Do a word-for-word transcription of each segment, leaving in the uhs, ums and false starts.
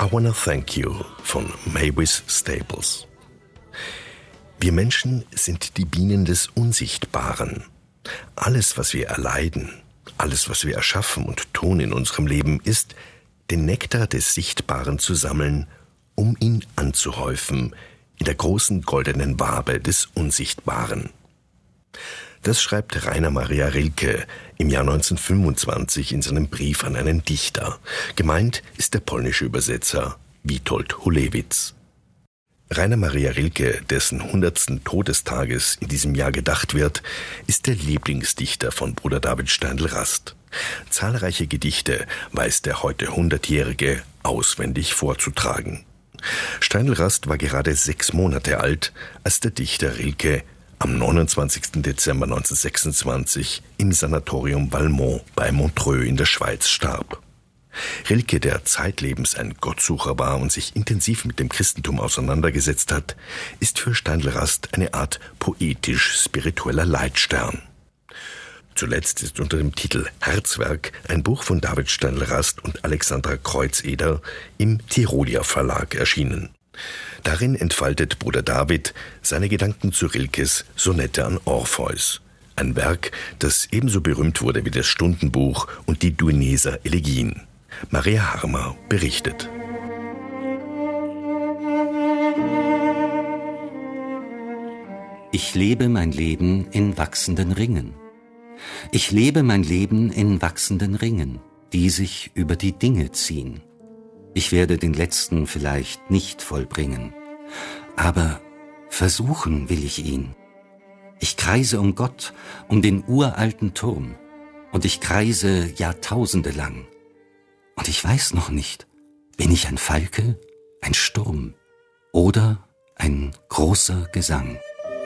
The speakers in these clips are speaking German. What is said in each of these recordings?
I Wanna Thank You von Mavis Staples. Wir Menschen sind die Bienen des Unsichtbaren. Alles, was wir erleiden, alles, was wir erschaffen und tun in unserem Leben, ist, den Nektar des Sichtbaren zu sammeln, um ihn anzuhäufen in der großen goldenen Wabe des Unsichtbaren. Das schreibt Rainer Maria Rilke im Jahr neunzehnhundertfünfundzwanzig in seinem Brief an einen Dichter. Gemeint ist der polnische Übersetzer Witold Hulewitz. Rainer Maria Rilke, dessen hundertsten Todestages in diesem Jahr gedacht wird, ist der Lieblingsdichter von Bruder David Steindl-Rast. Zahlreiche Gedichte weiß der heute hundertjährige auswendig vorzutragen. Steindl-Rast war gerade sechs Monate alt, als der Dichter Rilke am neunundzwanzigsten Dezember neunzehnhundertsechsundzwanzig im Sanatorium Valmont bei Montreux in der Schweiz starb. Rilke, der zeitlebens ein Gottsucher war und sich intensiv mit dem Christentum auseinandergesetzt hat, ist für Steindl-Rast eine Art poetisch-spiritueller Leitstern. Zuletzt ist unter dem Titel Herzwerk ein Buch von David Steindl-Rast und Alexandra Kreuzeder im Tirolia Verlag erschienen. Darin entfaltet Bruder David seine Gedanken zu Rilkes Sonette an Orpheus. Ein Werk, das ebenso berühmt wurde wie das Stundenbuch und die Duineser Elegien. Maria Harmer berichtet. Ich lebe mein Leben in wachsenden Ringen. Ich lebe mein Leben in wachsenden Ringen, die sich über die Dinge ziehen. Ich werde den letzten vielleicht nicht vollbringen, aber versuchen will ich ihn. Ich kreise um Gott, um den uralten Turm, und ich kreise Jahrtausende lang. Und ich weiß noch nicht, bin ich ein Falke, ein Sturm oder ein großer Gesang.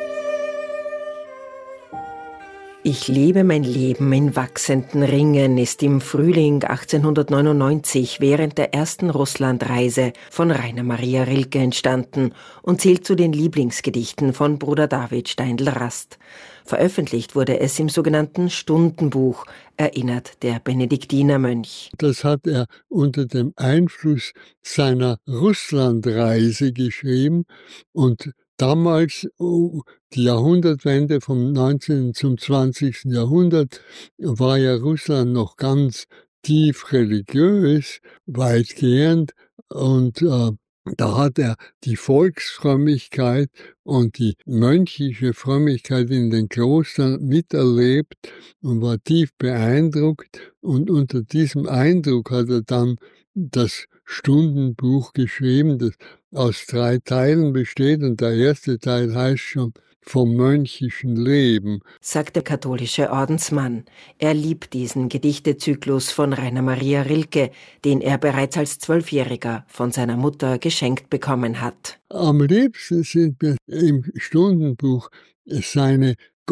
Ich lebe mein Leben in wachsenden Ringen ist im Frühling achtzehnhundertneunundneunzig während der ersten Russlandreise von Rainer Maria Rilke entstanden und zählt zu den Lieblingsgedichten von Bruder David Steindl-Rast. Veröffentlicht wurde es im sogenannten Stundenbuch, erinnert der Benediktinermönch. Das hat er unter dem Einfluss seiner Russlandreise geschrieben und damals, die Jahrhundertwende vom neunzehnten zum zwanzigsten Jahrhundert, war ja Russland noch ganz tief religiös, weitgehend. Und äh, da hat er die Volksfrömmigkeit und die mönchische Frömmigkeit in den Klostern miterlebt und war tief beeindruckt. Und unter diesem Eindruck hat er dann das Stundenbuch geschrieben, das aus drei Teilen besteht, und der erste Teil heißt schon vom mönchischen Leben, sagt der katholische Ordensmann. Er liebt diesen Gedichtezyklus von Rainer Maria Rilke, den er bereits als Zwölfjähriger von seiner Mutter geschenkt bekommen hat. Am liebsten sind mir im Stundenbuch seine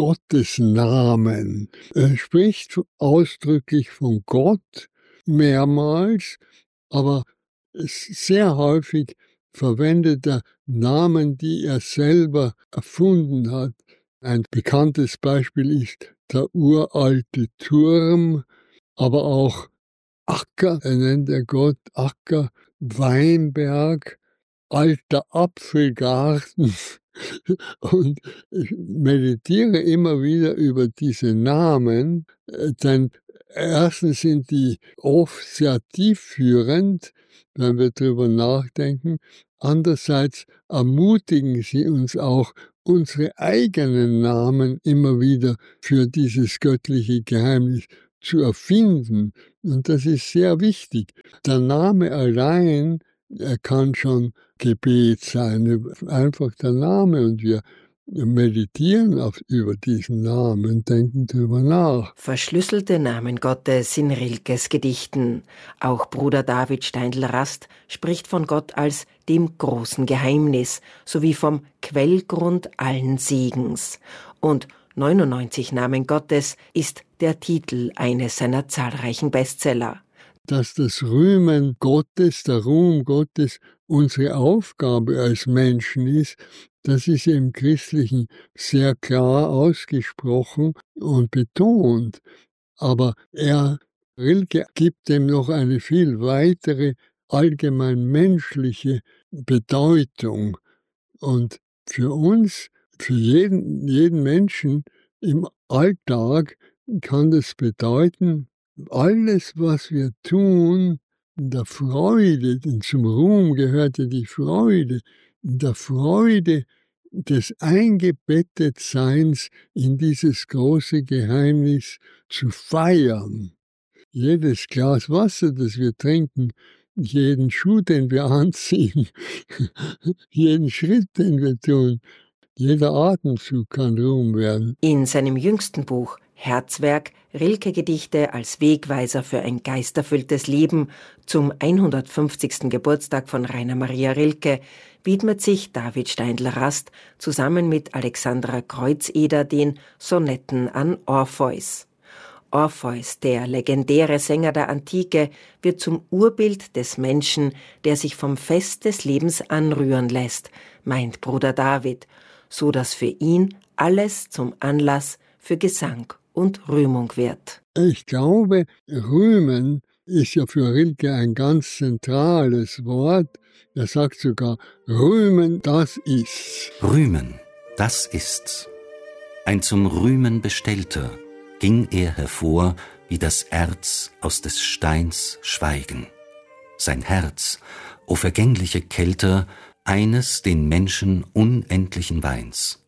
Gottesnamen. Er spricht ausdrücklich von Gott mehrmals, aber sehr häufig verwendet er Namen, die er selber erfunden hat. Ein bekanntes Beispiel ist der uralte Turm, aber auch Acker, er nennt er Gott Acker, Weinberg, alter Apfelgarten. Und ich meditiere immer wieder über diese Namen, denn erstens sind die oft sehr tiefführend, wenn wir darüber nachdenken. Andererseits ermutigen sie uns auch, unsere eigenen Namen immer wieder für dieses göttliche Geheimnis zu erfinden. Und das ist sehr wichtig. Der Name allein, er kann schon Gebet sein, einfach der Name, und wir meditieren auf, über diesen Namen, denken darüber nach. Verschlüsselte Namen Gottes in Rilkes Gedichten. Auch Bruder David Steindl-Rast spricht von Gott als dem großen Geheimnis sowie vom Quellgrund allen Segens. Und neunundneunzig Namen Gottes ist der Titel eines seiner zahlreichen Bestseller. Dass das Rühmen Gottes, der Ruhm Gottes, unsere Aufgabe als Menschen ist, das ist im Christlichen sehr klar ausgesprochen und betont. Aber er, Rilke, gibt dem noch eine viel weitere allgemein menschliche Bedeutung. Und für uns, für jeden, jeden Menschen im Alltag kann das bedeuten, alles, was wir tun, in der Freude, denn zum Ruhm gehört ja die Freude, in der Freude des Eingebettetseins in dieses große Geheimnis zu feiern. Jedes Glas Wasser, das wir trinken, jeden Schuh, den wir anziehen, jeden Schritt, den wir tun, jeder Atemzug kann Ruhm werden. In seinem jüngsten Buch Herzwerk, Rilke-Gedichte als Wegweiser für ein geisterfülltes Leben zum hundertfünfzigsten Geburtstag von Rainer Maria Rilke widmet sich David Steindl-Rast zusammen mit Alexandra Kreuzeder den Sonetten an Orpheus. Orpheus, der legendäre Sänger der Antike, wird zum Urbild des Menschen, der sich vom Fest des Lebens anrühren lässt, meint Bruder David, so dass für ihn alles zum Anlass für Gesang und Rühmung wird. Ich glaube, rühmen ist ja für Rilke ein ganz zentrales Wort. Er sagt sogar, rühmen, das ist's. Rühmen, das ist's. Ein zum Rühmen Bestellter ging er hervor, wie das Erz aus des Steins Schweigen. Sein Herz, o vergängliche Kelter, eines den Menschen unendlichen Weins.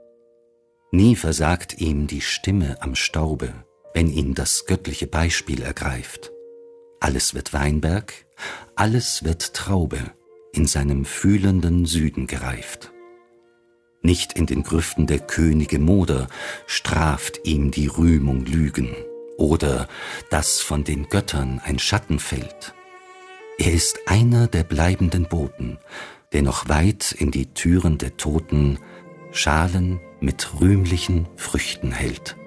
Nie versagt ihm die Stimme am Staube, wenn ihn das göttliche Beispiel ergreift. Alles wird Weinberg, alles wird Traube, in seinem fühlenden Süden gereift. Nicht in den Grüften der Könige Moder straft ihm die Rühmung Lügen, oder dass von den Göttern ein Schatten fällt. Er ist einer der bleibenden Boten, der noch weit in die Türen der Toten Schalen mit rühmlichen Früchten hält.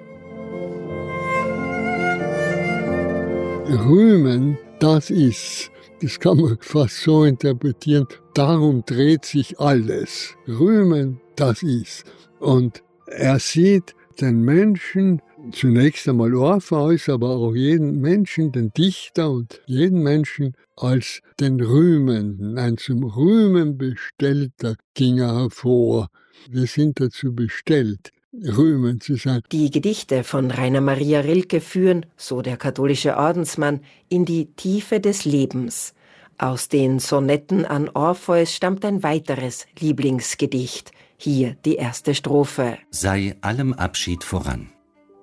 Rühmen, das ist, das kann man fast so interpretieren, darum dreht sich alles. Rühmen, das ist. Und er sieht den Menschen, zunächst einmal Orpheus, aber auch jeden Menschen, den Dichter und jeden Menschen als den Rühmenden. Ein zum Rühmen Bestellter ging er hervor. Wir sind dazu bestellt, rühmen zu sein. Die Gedichte von Rainer Maria Rilke führen, so der katholische Ordensmann, in die Tiefe des Lebens. Aus den Sonetten an Orpheus stammt ein weiteres Lieblingsgedicht. Hier die erste Strophe. Sei allem Abschied voran,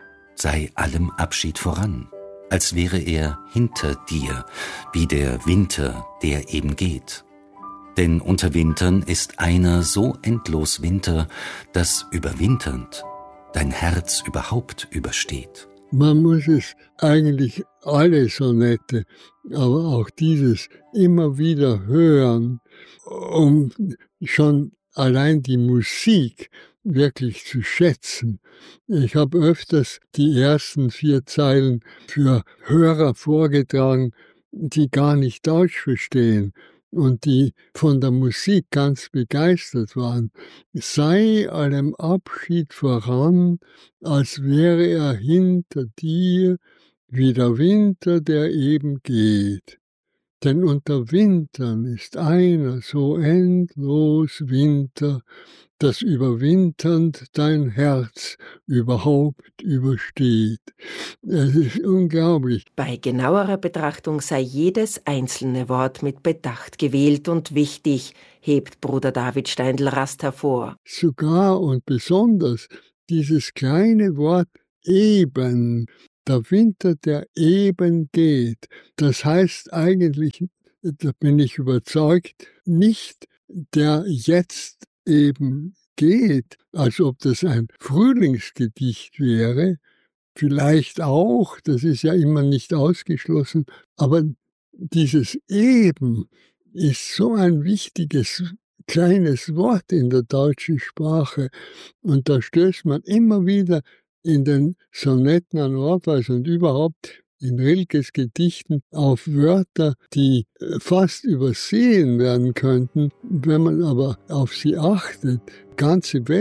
sei allem Abschied voran, als wäre er hinter dir, wie der Winter, der eben geht. Denn unter Wintern ist einer so endlos Winter, dass überwinternd dein Herz überhaupt übersteht. Man muss es eigentlich alle Sonette, aber auch dieses immer wieder hören, um schon allein die Musik wirklich zu schätzen. Ich habe öfters die ersten vier Zeilen für Hörer vorgetragen, die gar nicht Deutsch verstehen und die von der Musik ganz begeistert waren. Sei allem Abschied voran, als wäre er hinter dir, wie der Winter, der eben geht. Denn unter Wintern ist einer so endlos Winter, dass überwinternd dein Herz überhaupt übersteht. Es ist unglaublich. Bei genauerer Betrachtung sei jedes einzelne Wort mit Bedacht gewählt und wichtig, hebt Bruder David Steindl-Rast hervor. Sogar und besonders dieses kleine Wort eben, der Winter, der eben geht. Das heißt eigentlich, da bin ich überzeugt, nicht der jetzt eben geht, als ob das ein Frühlingsgedicht wäre, vielleicht auch, das ist ja immer nicht ausgeschlossen, aber dieses eben ist so ein wichtiges kleines Wort in der deutschen Sprache und da stößt man immer wieder in den Sonetten an Orpheus und überhaupt in Rilkes Gedichten auf Wörter, die fast übersehen werden könnten, wenn man aber auf sie achtet. Ganze Welt